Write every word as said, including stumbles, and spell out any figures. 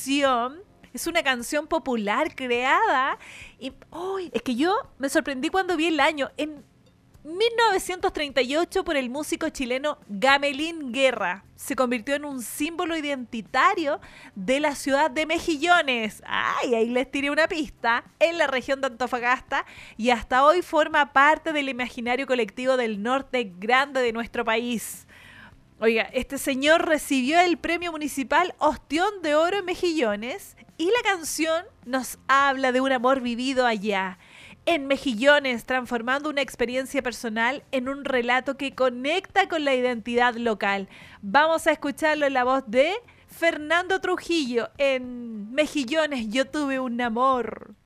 canción es una canción popular creada y oh, es que yo me sorprendí cuando vi el año en mil novecientos treinta y ocho por el músico chileno Gamelín Guerra. Se convirtió en un símbolo identitario de la ciudad de Mejillones. Ay, ahí les tiré una pista. En la región de Antofagasta y hasta hoy forma parte del imaginario colectivo del norte grande de nuestro país. Oiga, este señor recibió el premio municipal Ostión de Oro en Mejillones y la canción nos habla de un amor vivido allá, en Mejillones, transformando una experiencia personal en un relato que conecta con la identidad local. Vamos a escucharlo en la voz de Fernando Trujillo en Mejillones, yo tuve un amor.